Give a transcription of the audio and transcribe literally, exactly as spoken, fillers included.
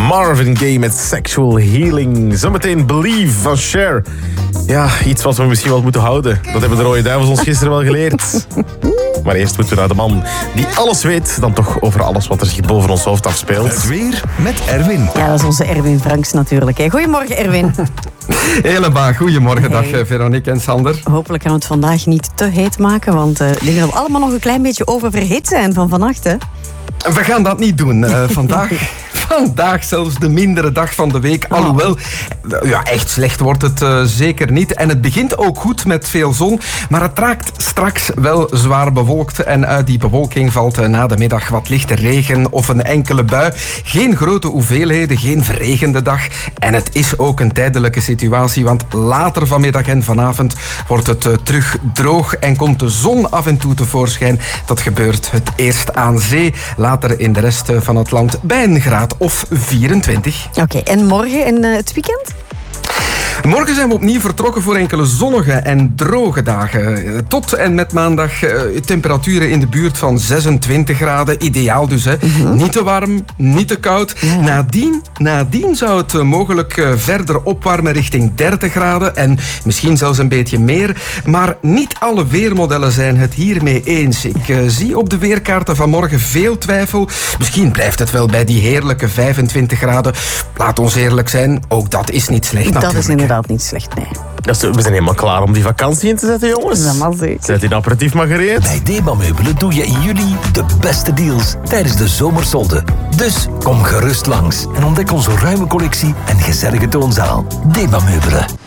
Marvin Gaye met Sexual Healing. Zometeen Believe van Cher. Ja, iets wat we misschien wel moeten houden. Dat hebben de Rode Duivels ons gisteren wel geleerd. Maar eerst moeten we naar de man die alles weet, dan toch over alles wat er zich boven ons hoofd afspeelt. Het weer met Erwin. Ja, dat is onze Erwin Franks natuurlijk. Hè. Goedemorgen, Erwin. Helemaal goedemorgen, dag Hey. Veronique en Sander. Hopelijk gaan we het vandaag niet te heet maken, want uh, ik denk dat we allemaal nog een klein beetje oververhit zijn van vannacht, hè? We gaan dat niet doen. Uh, vandaag, vandaag zelfs de mindere dag van de week. Oh. Alhoewel, ja, echt slecht wordt het uh, zeker niet. En het begint ook goed met veel zon. Maar het raakt straks wel zwaar bewolkt. En uit die bewolking valt uh, na de middag wat lichte regen of een enkele bui. Geen grote hoeveelheden, geen verregende dag. En het is ook een tijdelijke situatie. Want later vanmiddag en vanavond wordt het uh, terug droog. En komt de zon af en toe tevoorschijn. Dat gebeurt het eerst aan zee. Later in de rest van het land bij een graad of vierentwintig. Oké, okay, en morgen en uh, het weekend? Morgen zijn we opnieuw vertrokken voor enkele zonnige en droge dagen. Tot en met maandag uh, temperaturen in de buurt van zesentwintig graden. Ideaal dus, hè. Mm-hmm. Niet te warm, niet te koud. Ja. Nadien, nadien zou het uh, mogelijk uh, verder opwarmen richting dertig graden. En misschien zelfs een beetje meer. Maar niet alle weermodellen zijn het hiermee eens. Ik uh, zie op de weerkaarten van morgen veel twijfel. Misschien blijft het wel bij die heerlijke vijfentwintig graden. Laat ons eerlijk zijn, ook dat is niet slecht natuurlijk. Dat is inderdaad niet slecht, nee. Dus we zijn helemaal klaar om die vakantie in te zetten, jongens. Dat mag zeker. Zet die aperitief maar gereed. Bij Deba Meubelen doe je in juli de beste deals tijdens de zomersolde. Dus kom gerust langs en ontdek onze ruime collectie en gezellige toonzaal. Deba Meubelen.